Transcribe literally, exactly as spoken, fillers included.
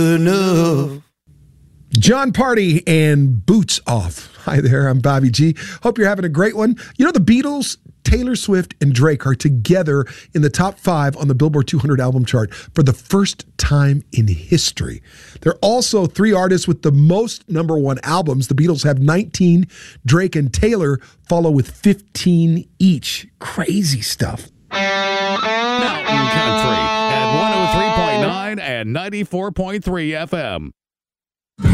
enough. John Party and Boots Off. Hi there, I'm Bobby G. Hope you're having a great one. You know, the Beatles, Taylor Swift, and Drake are together in the top five on the Billboard two hundred album chart for the first time in history. They're also three artists with the most number one albums. The Beatles have nineteen. Drake and Taylor follow with fifteen each. Crazy stuff. Mountain Country at one oh three point nine and ninety-four point three F M.